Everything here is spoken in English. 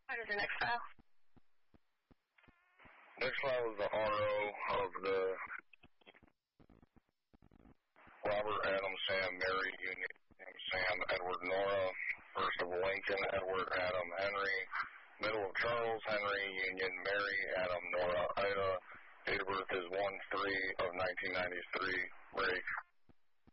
What is the next file? Next file is the RO of the Robert, Adam, Sam, Mary, Union, Sam, Edward, Nora. First of Lincoln, Edward, Adam, Henry. Middle of Charles, Henry, Union, Mary, Adam, Nora, Ida. Date of birth is 1/3 of 1993. Break.